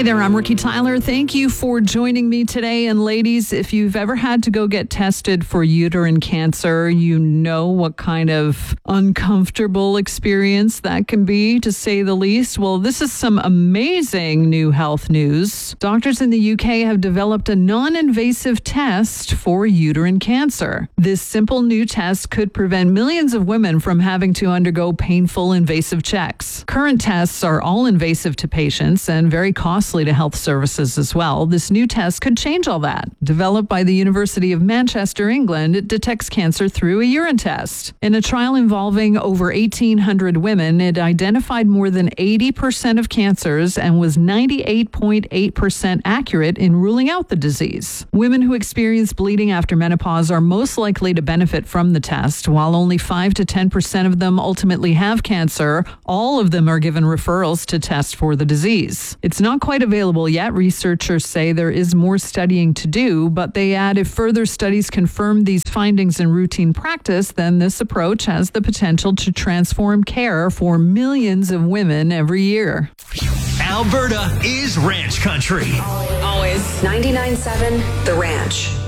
Hey there, I'm Ricky Tyler. Thank you for joining me today. And ladies, if you've ever had to go get tested for uterine cancer, you know what kind of uncomfortable experience that can be, to say the least. Well, this is some amazing new health news. Doctors in the UK have developed a non-invasive test for uterine cancer. This simple new test could prevent millions of women from having to undergo painful invasive checks. Current tests are all invasive to patients and very costly to health services as well. This new test could change all that. Developed by the University of Manchester, England, it detects cancer through a urine test. In a trial involving over 1,800 women, it identified more than 80% of cancers and was 98.8% accurate in ruling out the disease. Women who experience bleeding after menopause are most likely to benefit from the test. While only 5 to 10% of them ultimately have cancer, all of them are given referrals to test for the disease. It's not quite available yet. Researchers say there is more studying to do, but they add if further studies confirm these findings in routine practice, then this approach has the potential to transform care for millions of women every year. Alberta is ranch country. Always. 99.7 The Ranch.